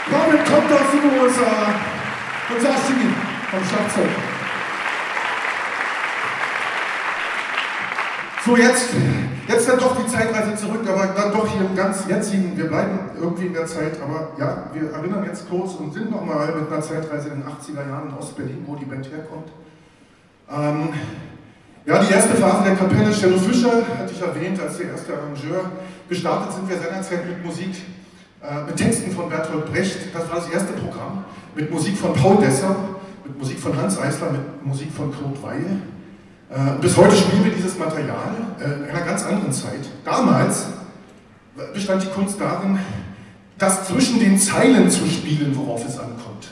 Robin kommt aus den USA und Sashimi vom Schlagzeug. So, jetzt dann doch die Zeitreise zurück, aber dann doch hier im ganz jetzigen, wir bleiben irgendwie in der Zeit, aber ja, wir erinnern jetzt kurz und sind nochmal mit einer Zeitreise in den 80er Jahren in Ostberlin, wo die Band herkommt. Ja, die erste Phase der Kapelle, Cello Fischer, hatte ich erwähnt, als der erste Arrangeur. Gestartet sind wir seinerzeit mit Musik, mit Texten von Bertolt Brecht, das war das erste Programm, mit Musik von Paul Dessau, mit Musik von Hanns Eisler, mit Musik von Kurt Weihe. Bis heute spielen wir dieses Material in einer ganz anderen Zeit. Damals bestand die Kunst darin, das zwischen den Zeilen zu spielen, worauf es ankommt.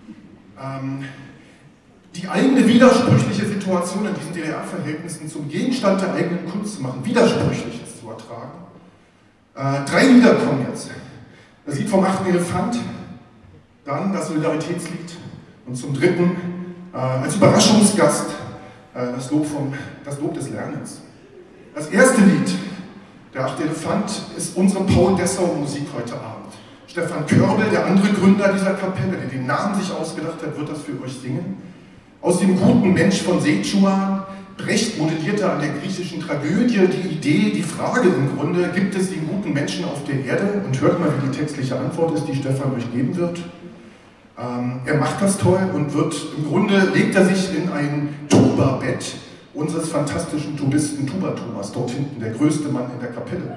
Die eigene widersprüchliche Situation in diesen DDR-Verhältnissen zum Gegenstand der eigenen Kunst zu machen, Widersprüchliches zu ertragen. 3 Lieder kommen jetzt. Das Lied vom 8. Elefant, dann das Solidaritätslied und zum dritten als Überraschungsgast das Lob des Lernens. Das erste Lied, der 8. Elefant, ist unsere Paul Dessau Musik heute Abend. Stefan Körbel, der andere Gründer dieser Kapelle, der den Namen sich ausgedacht hat, wird das für euch singen. Aus dem guten Mensch von Sechuan, Brecht modellierte an der griechischen Tragödie die Idee, die Frage im Grunde, gibt es den guten Menschen auf der Erde? Und hört mal, wie die textliche Antwort ist, die Stefan euch geben wird. Er macht das toll und im Grunde legt er sich in ein Tuba-Bett unseres fantastischen Tubisten Tuba Thomas, dort hinten, der größte Mann in der Kapelle.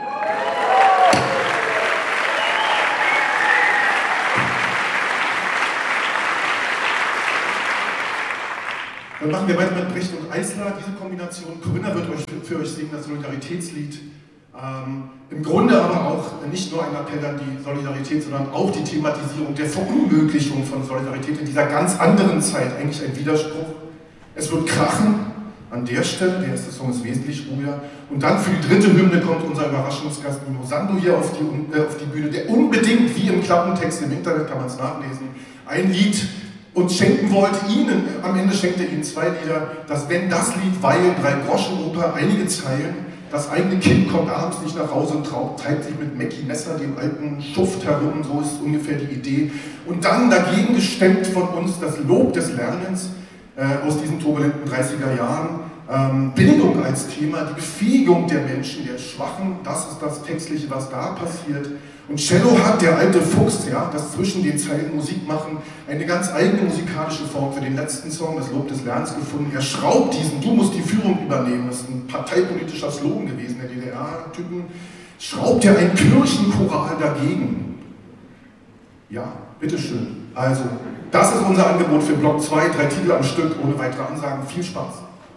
Dann machen wir weiter mit Brecht und Eisler, diese Kombination. Corinna wird für euch singen, das Solidaritätslied. Im Grunde aber auch nicht nur ein Appell an die Solidarität, sondern auch die Thematisierung der Verunmöglichung von Solidarität in dieser ganz anderen Zeit, eigentlich ein Widerspruch. Es wird krachen an der Stelle, der erste Song ist wesentlich ruhiger. Und dann für die dritte Hymne kommt unser Überraschungsgast Nino Sando hier auf die Bühne, der unbedingt, wie im Klappentext im Internet kann man es nachlesen, ein Lied uns schenken wollte. Am Ende schenkt er Ihnen 2 Lieder, das Wenn das Lied, weil, 3-Groschen-Oper, einige Zeilen. Das eigene Kind kommt abends nicht nach Hause und treibt sich mit Mackie Messer, dem alten Schuft, herum, so ist ungefähr die Idee. Und dann dagegen gestemmt von uns das Lob des Lernens aus diesen turbulenten 30er Jahren. Bildung als Thema, die Befähigung der Menschen, der Schwachen, das ist das Textliche, was da passiert. Und Cello hat, der alte Fuchs, ja, das zwischen den Zeilen Musik machen, eine ganz eigene musikalische Form für den letzten Song, das Lob des Lernens, gefunden. Er schraubt diesen, du musst die Führung übernehmen, das ist ein parteipolitischer Slogan gewesen, der DDR-Typen, schraubt er ein Kirchenchoral dagegen. Ja, bitteschön. Also, das ist unser Angebot für Block 2, 3 Titel am Stück, ohne weitere Ansagen. Viel Spaß.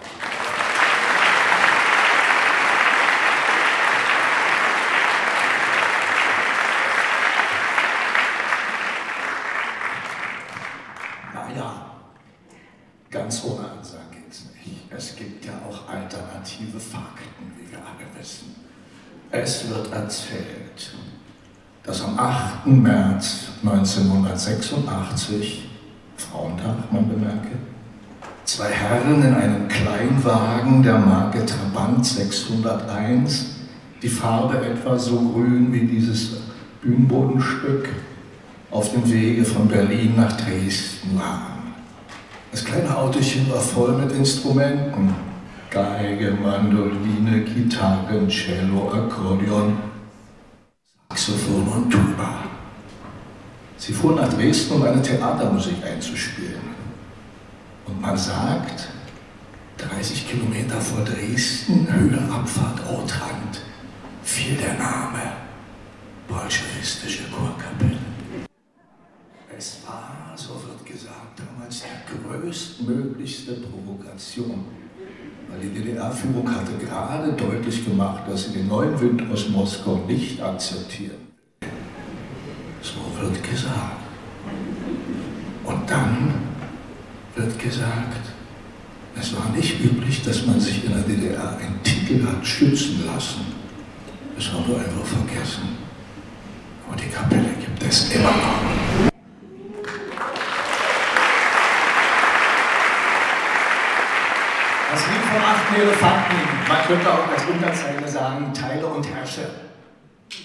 Ganz ohne Ansage geht's nicht. Es gibt ja auch alternative Fakten, wie wir alle wissen. Es wird erzählt, dass am 8. März 1986, Frauentag, man bemerke, 2 Herren in einem Kleinwagen der Marke Trabant 601, die Farbe etwa so grün wie dieses Bühnenbodenstück, auf dem Wege von Berlin nach Dresden waren. Das kleine Autochen war voll mit Instrumenten. Geige, Mandoline, Gitarre, Cello, Akkordeon, Saxophon und Tuba. Sie fuhren nach Dresden, um eine Theatermusik einzuspielen. Und man sagt, 30 Kilometer vor Dresden, Höhe, Abfahrt, Ortrand, fiel der Name Bolschewistische Chorkapelle. Es war, so wird gesagt, damals die größtmöglichste Provokation, weil die DDR-Führung hatte gerade deutlich gemacht, dass sie den neuen Wind aus Moskau nicht akzeptieren will. So wird gesagt. Und dann wird gesagt, es war nicht üblich, dass man sich in der DDR einen Titel hat schützen lassen. Es wurde einfach vergessen. Aber die Kapelle gibt es immer noch. Das Lied vom 8. Elefanten, man könnte auch als Unterzeile sagen, Teile und Herrsche.